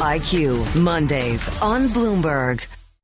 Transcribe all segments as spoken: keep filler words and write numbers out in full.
I Q, Mondays on Bloomberg.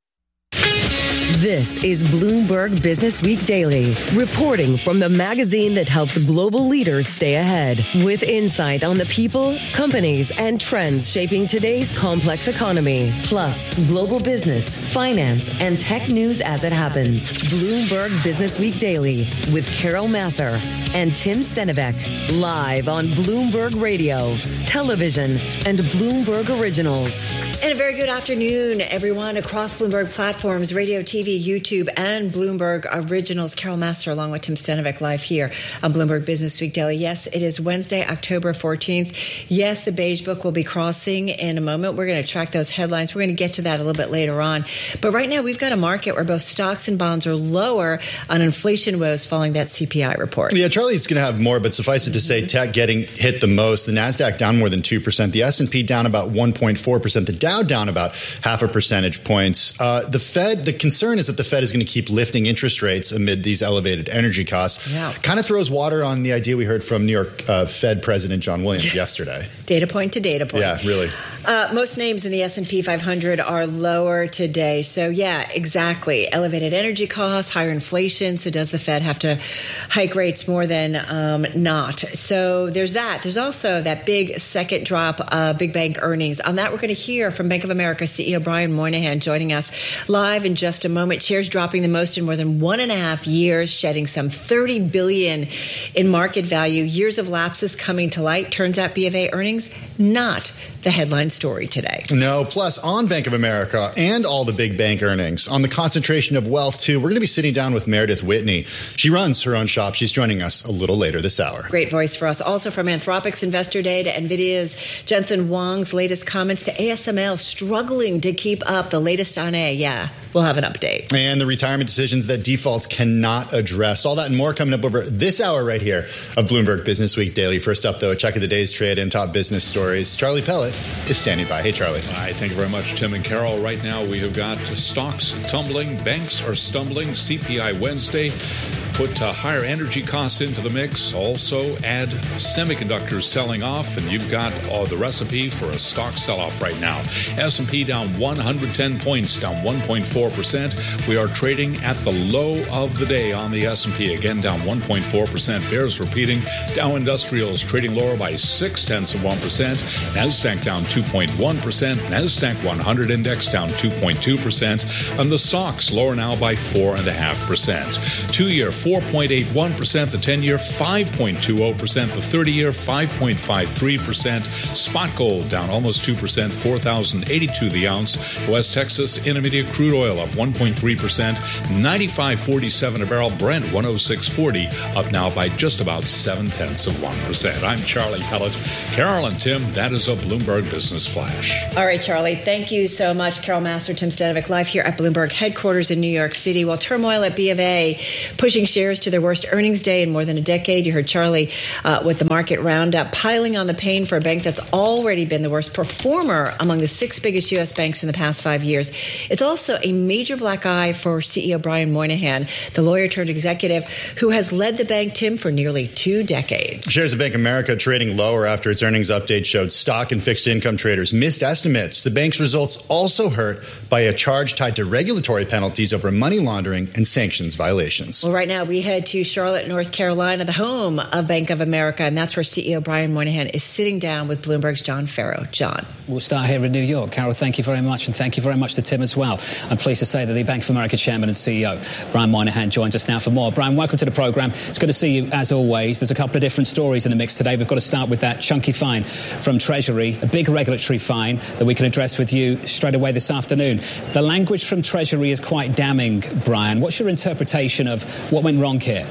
This is Bloomberg Business Week Daily, reporting from the magazine that helps global leaders stay ahead, with insight on the people, companies, and trends shaping today's complex economy, plus global business, finance, and tech news as it happens. Bloomberg Business Week Daily with Carol Massar and Tim Stenovec, live on Bloomberg Radio, television, and Bloomberg Originals. And a very good afternoon, everyone, across Bloomberg platforms, radio, T V, YouTube, and Bloomberg Originals. Carol Massar along with Tim Stenovec live here on Bloomberg Business Week Daily. Yes, it is Wednesday, October fourteenth. Yes, the Beige Book will be crossing in a moment. We're going to track those headlines. We're going to get to that a little bit later on. But right now, we've got a market where both stocks and bonds are lower on inflation woes following that C P I report. Yeah, Charlie's going to have more, but suffice it to say, tech getting hit the most. The NASDAQ down more than two percent. The S and P down about one point four percent. The Dow down about half a percentage points. Uh, the Fed, the concern is that the Fed is going to keep lifting interest rates amid these elevated energy costs. Yeah. Kind of throws water on the idea we heard from New York uh, Fed President John Williams yesterday. Data point to data point. Yeah, really. Uh, most names in the S and P five hundred are lower today. So, yeah, exactly. Elevated energy costs, higher inflation. So does the Fed have to hike rates more than um, not? So there's that. There's also that big second drop, uh, big bank earnings. On that, we're going to hear from Bank of America C E O Brian Moynihan joining us live in just a moment. Shares dropping the most in more than one and a half years, shedding some thirty billion dollars in market value. Years of lapses coming to light. Turns out B of A earnings, not the headline story today. No, plus on Bank of America and all the big bank earnings, on the concentration of wealth, too, we're going to be sitting down with Meredith Whitney. She runs her own shop. She's joining us a little later this hour. Great voice for us. Also from Anthropic's Investor Day to NVIDIA's Jensen Huang's latest comments to A S M L struggling to keep up. The latest on A. Yeah, we'll have an update. And the retirement decisions that defaults cannot address. All that and more coming up over this hour right here of Bloomberg Business Week Daily. First up, though, a check of the day's trade and top business stories. Charlie Pellet is standing by. Hey, Charlie. Hi, thank you very much, Tim and Carol. Right now, we have got stocks tumbling, banks are stumbling, C P I Wednesday. Put uh, higher energy costs into the mix. Also add semiconductors selling off, and you've got uh, the recipe for a stock sell-off right now. S and P down one hundred ten points, down one point four percent. We are trading at the low of the day on the S and P. Again, down one point four percent. Bears repeating. Dow Industrials trading lower by six tenths of one percent. NASDAQ down two point one percent. NASDAQ one hundred index down two point two percent. And the stocks lower now by four point five percent. Two-year four point eight one percent, the ten-year five point two zero percent, the thirty-year five point five three percent. Spot gold down almost two percent, four thousand eighty-two the ounce. West Texas Intermediate crude oil up one point three percent, ninety-five forty-seven a barrel. Brent one oh six forty, up now by just about seven tenths of one percent. I'm Charlie Pellet. Carol and Tim, that is a Bloomberg Business Flash. All right, Charlie, thank you so much. Carol Massar, Tim Stenovec, live here at Bloomberg headquarters in New York City. While turmoil at B of A pushing shares to their worst earnings day in more than a decade. You heard Charlie uh, with the market roundup, piling on the pain for a bank that's already been the worst performer among the six biggest U S banks in the past five years. It's also a major black eye for C E O Brian Moynihan, the lawyer turned executive who has led the bank, Tim, for nearly two decades. Shares of Bank of America trading lower after its earnings update showed stock and fixed income traders missed estimates. The bank's results also hurt by a charge tied to regulatory penalties over money laundering and sanctions violations. Well, right now we head to Charlotte, North Carolina, the home of Bank of America, and that's where C E O Brian Moynihan is sitting down with Bloomberg's John Farrow. John. We'll start here in New York. Carol, thank you very much, and thank you very much to Tim as well. I'm pleased to say that the Bank of America Chairman and C E O, Brian Moynihan, joins us now for more. Brian, welcome to the programme. It's good to see you, as always. There's a couple of different stories in the mix today. We've got to start with that chunky fine from Treasury, a big regulatory fine that we can address with you straight away this afternoon. The language from Treasury is quite damning, Brian. What's your interpretation of what went wrong here?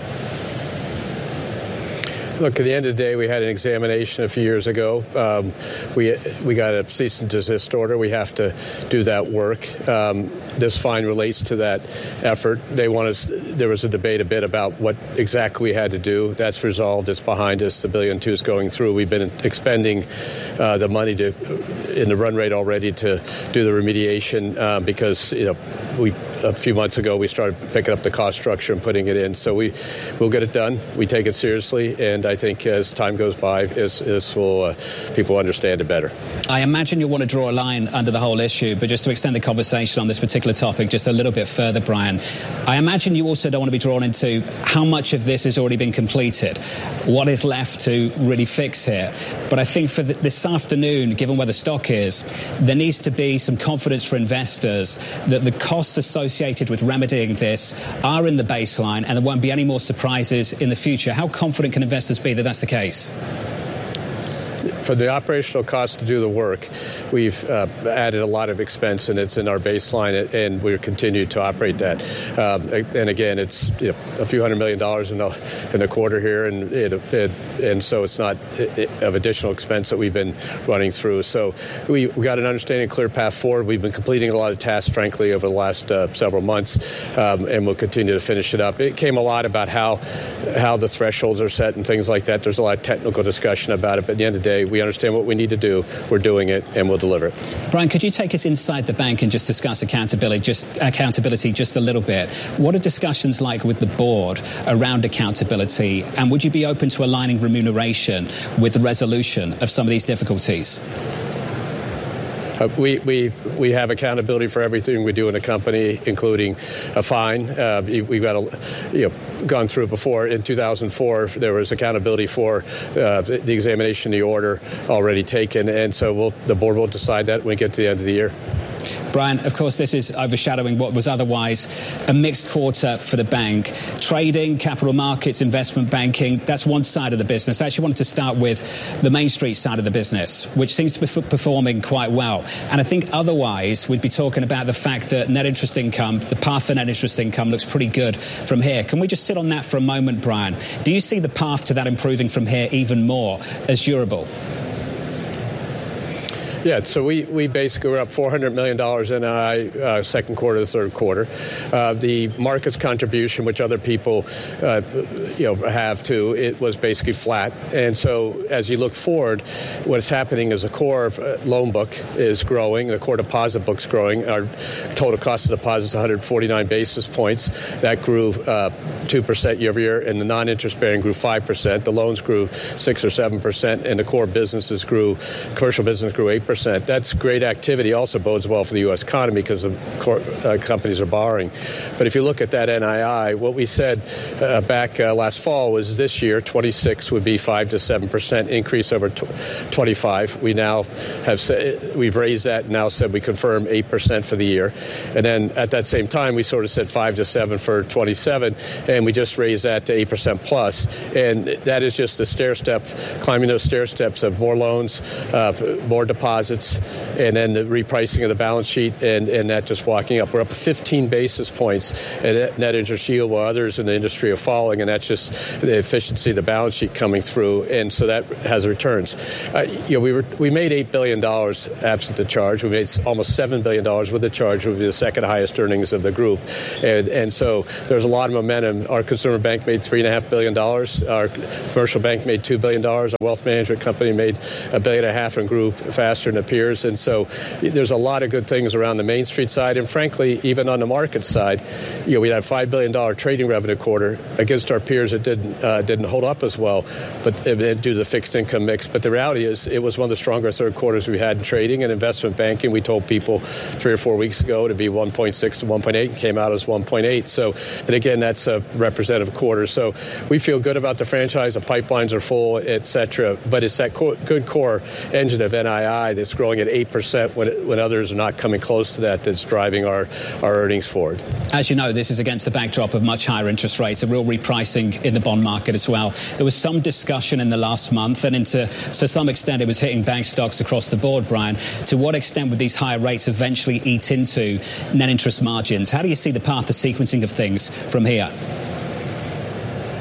Look, at the end of the day, we had an examination a few years ago. Um, we we got a cease and desist order. We have to do that work. Um, this fine relates to that effort. They wanted. There was a debate a bit about what exactly we had to do. That's resolved. It's behind us. The billion two is going through. We've been expending uh, the money to in the run rate already to do the remediation uh, because you know we a few months ago, we started picking up the cost structure and putting it in. So we, we'll get it done. We take it seriously. And I think as time goes by, this, this will, uh, people understand it better. I imagine you'll want to draw a line under the whole issue, but just to extend the conversation on this particular topic just a little bit further, Brian, I imagine you also don't want to be drawn into how much of this has already been completed, what is left to really fix here. But I think for the, this afternoon, given where the stock is, there needs to be some confidence for investors that the costs associated with remedying this are in the baseline and there won't be any more surprises in the future. How confident can investors be that that's the case? For the operational cost to do the work, we've uh, added a lot of expense, and it's in our baseline, and we're continuing to operate that. Um, and again, it's you know, a few hundred million dollars in the in the quarter here, and it, it, and so it's not it, of additional expense that we've been running through. So we, we got an understanding, clear path forward. We've been completing a lot of tasks, frankly, over the last uh, several months, um, and we'll continue to finish it up. It came a lot about how how the thresholds are set and things like that. There's a lot of technical discussion about it, but at the end of the day, we understand what we need to do. We're doing it, and we'll deliver it. Brian, could you take us inside the bank and just discuss accountability, just accountability, just a little bit? What are discussions like with the board around accountability, and would you be open to aligning remuneration with the resolution of some of these difficulties? Uh, we, we we have accountability for everything we do in a company, including a fine. Uh, we've got a, you know, gone through it before. In two thousand four, there was accountability for uh, the, the examination, the order already taken, and so we'll, the board will decide that when we get to the end of the year. Brian, of course, this is overshadowing what was otherwise a mixed quarter for the bank. Trading, capital markets, investment banking, that's one side of the business. I actually wanted to start with the Main Street side of the business, which seems to be performing quite well. And I think otherwise we'd be talking about the fact that net interest income, the path for net interest income looks pretty good from here. Can we just sit on that for a moment, Brian? Do you see the path to that improving from here even more as durable? Yeah, so we, we basically were up four hundred million dollars in uh, uh, second quarter to third quarter. Uh, the market's contribution, which other people uh, you know have too, it was basically flat. And so as you look forward, what's happening is the core loan book is growing, the core deposit book's growing. Our total cost of deposits is one hundred forty-nine basis points. That grew uh, two percent year over year, and the non-interest bearing grew five percent. The loans grew six or seven percent, and the core businesses grew, commercial business grew eight percent. That's great activity. Also bodes well for the U S economy because the core, uh, companies are borrowing. But if you look at that N I I, what we said uh, back uh, last fall was this year, twenty-six would be five to seven percent increase over twenty-five. We now have said, we've raised that and now said we confirm eight percent for the year. And then at that same time, we sort of said five to seven for twenty-seven, and we just raised that to eight percent plus. And that is just the stair step, climbing those stair steps of more loans, uh, more deposits, and then the repricing of the balance sheet, and, and that just walking up. We're up fifteen basis points at net interest yield while others in the industry are falling, and that's just the efficiency of the balance sheet coming through, and so that has returns. Uh, you know, we were we made eight billion dollars absent the charge. We made almost seven billion dollars with the charge. It would be the second highest earnings of the group, and and so there's a lot of momentum. Our consumer bank made three point five billion dollars. Our commercial bank made two billion dollars. Our wealth management company made a billion and a half and grew faster than it appears. And so there's a lot of good things around the Main Street side. And frankly, even on the market side, you know, we had a five billion dollars trading revenue quarter. Against our peers, it didn't uh, didn't hold up as well, but it, it, due to the fixed income mix. But the reality is it was one of the stronger third quarters we had in trading and investment banking. We told people three or four weeks ago to be one point six to one point eight and came out as one point eight. So, and again, that's a representative quarter. So we feel good about the franchise. The pipelines are full, et cetera. But it's that co- good core engine of N I I that's growing at eight percent when, it, when others are not coming close to that, that's driving our, our earnings forward. As you know, this is against the backdrop of much higher interest rates, a real repricing in the bond market as well. There was some discussion in the last month, and into, to some extent it was hitting bank stocks across the board, Brian. To what extent would these higher rates eventually eat into net interest margins? How do you see the path, the sequencing of things from here?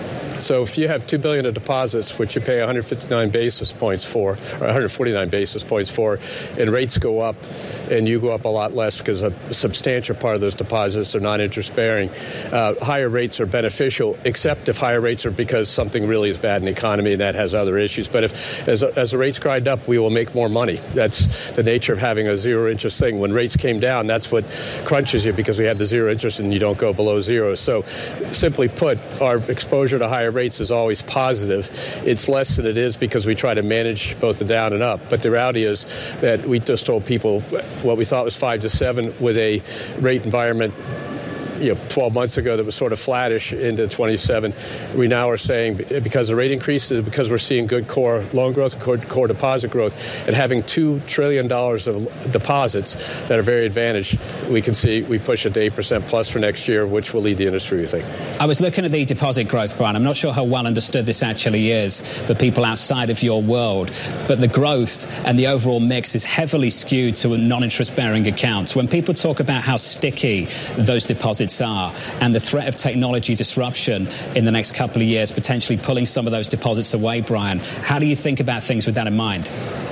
So if you have two billion dollars of deposits, which you pay one hundred fifty-nine basis points for, or one hundred forty-nine basis points for, and rates go up, and you go up a lot less because a substantial part of those deposits are non-interest bearing, uh, higher rates are beneficial, except if higher rates are because something really is bad in the economy and that has other issues. But if as, as the rates grind up, we will make more money. That's the nature of having a zero interest thing. When rates came down, that's what crunches you because we have the zero interest and you don't go below zero. So simply put, our exposure to higher rates is always positive. It's less than it is because we try to manage both the down and up. But the reality is that we just told people what we thought was five to seven with a rate environment, you know, twelve months ago that was sort of flattish into twenty-seven. We now are saying because the rate increases, because we're seeing good core loan growth, core, core deposit growth, and having two trillion dollars of deposits that are very advantaged, we can see we push it to eight percent plus for next year, which will lead the industry, we think. I was looking at the deposit growth, Brian. I'm not sure how well understood this actually is for people outside of your world, but the growth and the overall mix is heavily skewed to non-interest bearing accounts. When people talk about how sticky those deposits are and the threat of technology disruption in the next couple of years potentially pulling some of those deposits away, Brian, how do you think about things with that in mind?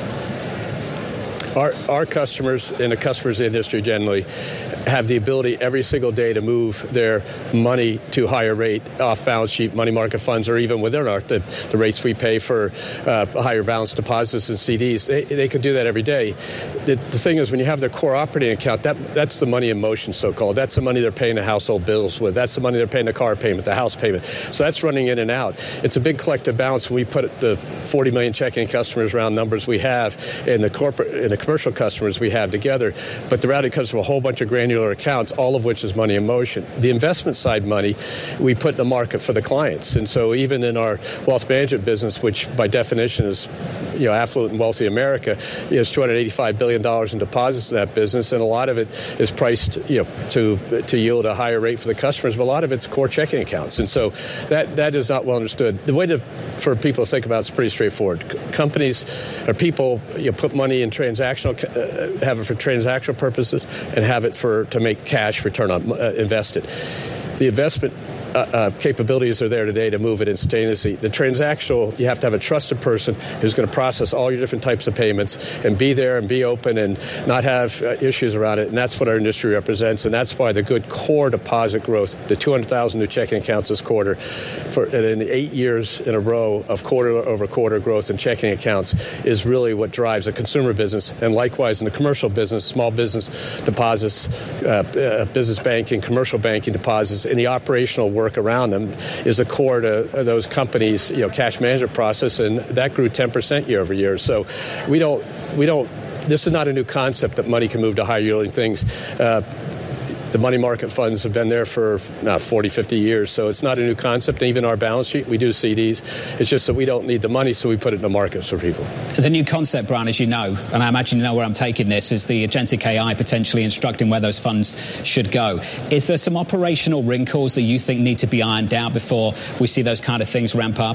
Our, our customers and the customers in the industry generally have the ability every single day to move their money to higher rate off-balance sheet money market funds, or even within our the, the rates we pay for uh, higher balance deposits and C Ds. They, they could do that every day. The, the thing is, when you have their core operating account, that that's the money in motion, so-called. That's the money they're paying the household bills with. That's the money they're paying the car payment, the house payment. So that's running in and out. It's a big collective balance. We put the forty million checking customers, round numbers we have, and the corporate and the commercial customers we have together. But the reality comes from a whole bunch of granular accounts, all of which is money in motion. The investment side money we put in the market for the clients. And so even in our wealth management business, which by definition is, you know, affluent and wealthy America, you know, it's two hundred eighty-five billion dollars in deposits in that business, and a lot of it is priced, you know, to to yield a higher rate for the customers, but a lot of it's core checking accounts. And so that that is not well understood. The way to for people to think about it is pretty straightforward. Companies or people, you know, put money in transactional, uh, have it for transactional purposes, and have it for to make cash return on uh, invested. The investment uh, uh, capabilities are there today to move it instantaneously. The transactional, you have to have a trusted person who's going to process all your different types of payments and be there and be open and not have uh, issues around it. And that's what our industry represents. And that's why the good core deposit growth, the two hundred thousand new checking accounts this quarter, for in eight years in a row of quarter over quarter growth in checking accounts, is really what drives a consumer business. And likewise in the commercial business, small business deposits, uh, uh, business banking, commercial banking deposits, and the operational work around them is a core to those companies, you know, cash management process, and that grew ten percent year over year. So we don't, we don't, this is not a new concept that money can move to higher yielding things. Uh, The money market funds have been there for not forty, fifty years, so it's not a new concept. And even our balance sheet, we do C Ds. It's just that we don't need the money, so we put it in the markets for people. The new concept, Brian, as you know, and I imagine you know where I'm taking this, is the agentic A I potentially instructing where those funds should go. Is there some operational wrinkles that you think need to be ironed out before we see those kind of things ramp up?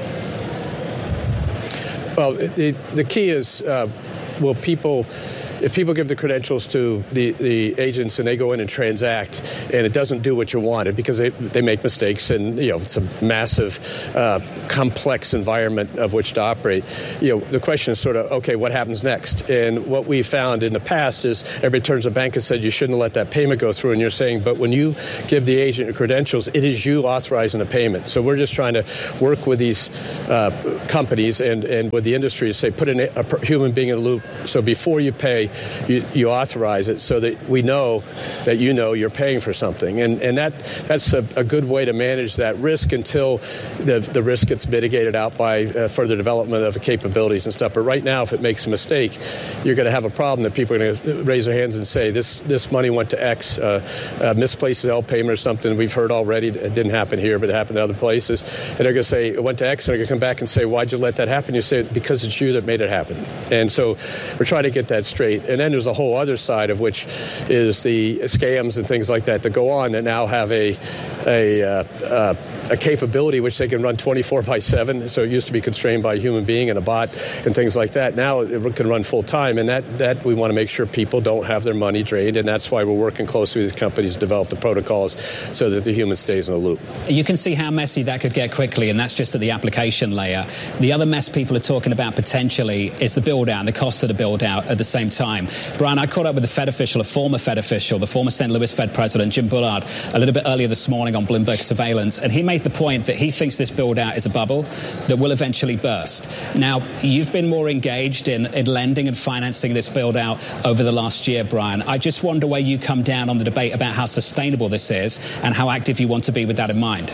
Well, it, it, the key is, uh, will people... If people give the credentials to the, the agents and they go in and transact and it doesn't do what you wanted because they, they make mistakes and, you know, it's a massive, uh, complex environment of which to operate, you know, the question is sort of, okay, what happens next? And what we found in the past is everybody turns to the bank and said you shouldn't let that payment go through, and you're saying, but when you give the agent your credentials, it is you authorizing the payment. So we're just trying to work with these uh, companies and, and with the industry to say put in a, a human being in the loop. So before you pay, You, you authorize it so that we know that you know you're paying for something. And and that that's a, a good way to manage that risk until the, the risk gets mitigated out by uh, further development of the capabilities and stuff. But right now, if it makes a mistake, you're going to have a problem that people are going to raise their hands and say, this this money went to X, uh, uh, misplaced L payment or something. We've heard already. It didn't happen here, but it happened in other places. And they're going to say, it went to X, and they're going to come back and say, why'd you let that happen? You say, because it's you that made it happen. And so we're trying to get that straight. And then there's a whole other side of which is the scams and things like that that go on that now have a a uh, uh, a capability which they can run twenty-four by seven. So it used to be constrained by a human being and a bot and things like that. Now it can run full time, and that, that we want to make sure people don't have their money drained, and that's why we're working closely with these companies to develop the protocols so that the human stays in the loop. You can see how messy that could get quickly, and that's just at the application layer. The other mess people are talking about potentially is the build-out and the cost of the build-out at the same time. Brian, I caught up with a Fed official, a former Fed official, the former Saint Louis Fed president, Jim Bullard, a little bit earlier this morning on Bloomberg Surveillance, and he made the point that he thinks this build-out is a bubble that will eventually burst. Now, you've been more engaged in, in lending and financing this build-out over the last year, Brian. I just wonder where you come down on the debate about how sustainable this is and how active you want to be with that in mind.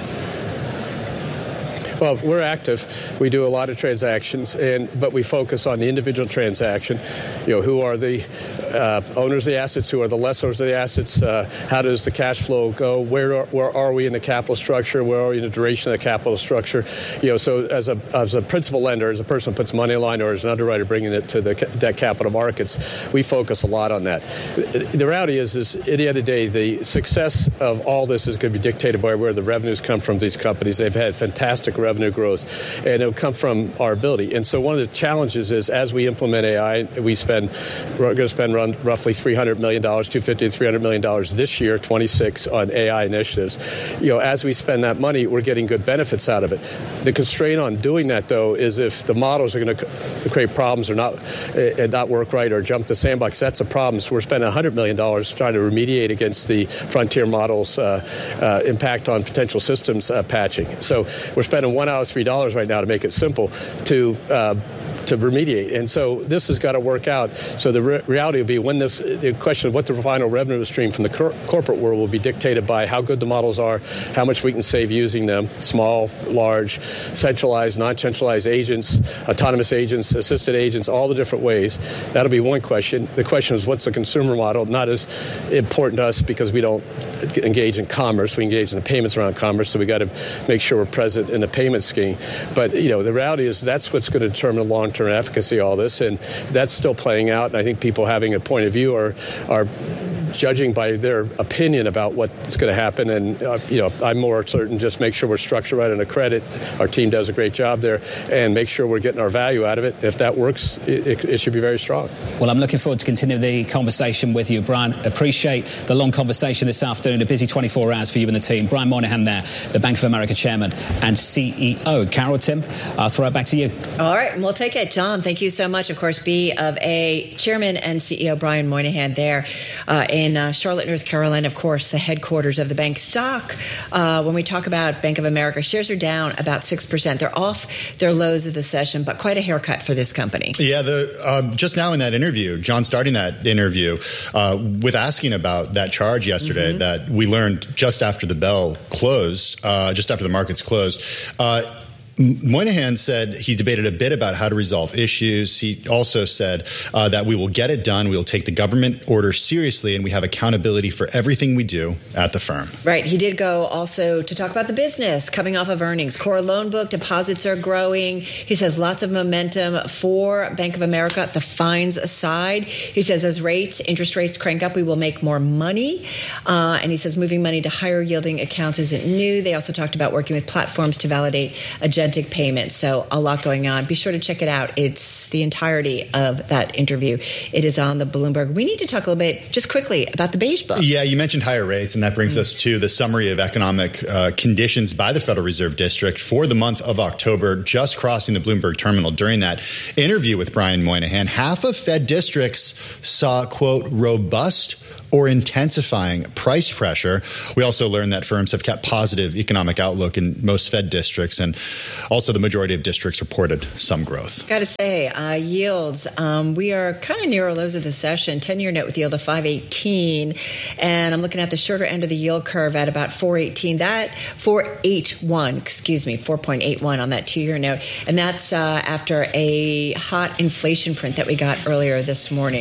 Well, we're active. We do a lot of transactions, and but we focus on the individual transaction. You know, who are the uh, owners of the assets? Who are the lessors of the assets? Uh, how does the cash flow go? Where are, where are we in the capital structure? Where are we in the duration of the capital structure? You know, so as a as a principal lender, as a person who puts money in line, or as an underwriter bringing it to the debt capital markets, we focus a lot on that. The reality is, is at the end of the day, the success of all this is going to be dictated by where the revenues come from these companies. They've had fantastic revenue. revenue growth, and it'll come from our ability. And so one of the challenges is as we implement A I, we spend, we're going to spend run roughly three hundred million dollars, two hundred fifty to three hundred million dollars this year, twenty-six, on A I initiatives. You know, as we spend that money, we're getting good benefits out of it. The constraint on doing that, though, is if the models are going to create problems or not, and not work right or jump the sandbox, that's a problem. So we're spending one hundred million dollars trying to remediate against the frontier models' uh, uh, impact on potential systems uh, patching. So we're spending one out of three dollars right now to make it simple to uh, to remediate. And so this has got to work out. So the re- reality will be when this, the question of what the final revenue stream from the cor- corporate world will be dictated by how good the models are, how much we can save using them, small, large, centralized, non-centralized agents, autonomous agents, assisted agents, all the different ways. That'll be one question. The question is what's the consumer model? Not as important to us because we don't engage in commerce. We engage in the payments around commerce, so we got to make sure we're present in the payment scheme. But, you know, the reality is that's what's going to determine the long-term efficacy of all this, and that's still playing out. And I think people having a point of view are are judging by their opinion about what's going to happen. And, uh, you know, I'm more certain just make sure we're structured right on the credit. Our team does a great job there, and make sure we're getting our value out of it. If that works, it, it should be very strong. Well, I'm looking forward to continuing the conversation with you, Brian. Appreciate the long conversation this afternoon, a busy twenty-four hours for you and the team. Brian Moynihan there, the Bank of America chairman and C E O. Carol, Tim, I'll throw it back to you. All right, we'll take it. John, thank you so much. Of course, B of A chairman and C E O Brian Moynihan there uh, in uh, Charlotte, North Carolina, of course, the headquarters of the bank. Stock, uh, when we talk about Bank of America, shares are down about six percent. They're off their lows of the session, but quite a haircut for this company. Yeah, the uh, just now in that interview, John starting that interview uh, with asking about that charge yesterday mm-hmm. that we learned just after the bell closed, uh, just after the markets closed. Uh, Moynihan said he debated a bit about how to resolve issues. He also said uh, that we will get it done. We will take the government order seriously, and we have accountability for everything we do at the firm. Right. He did go also to talk about the business coming off of earnings. Core loan book deposits are growing. He says lots of momentum for Bank of America, the fines aside. He says as rates, interest rates crank up, we will make more money. Uh, and he says moving money to higher yielding accounts isn't new. They also talked about working with platforms to validate agentic payments. So a lot going on. Be sure to check it out. It's the entirety of that interview. It is on the Bloomberg. We need to talk a little bit, just quickly, about the Beige Book. Yeah, you mentioned higher rates, and that brings mm-hmm. us to the summary of economic uh, conditions by the Federal Reserve District for the month of October, just crossing the Bloomberg terminal. During that interview with Brian Moynihan, half of Fed districts saw, quote, robust or intensifying price pressure. We also learned that firms have kept positive economic outlook in most Fed districts, and also the majority of districts reported some growth. Got to say, uh, yields, um, we are kind of near our lows of the session. ten-year note with yield of five eighteen, and I'm looking at the shorter end of the yield curve at about four eighteen. That four eighty-one, excuse me, four point eight one on that two-year note, and that's uh, after a hot inflation print that we got earlier this morning.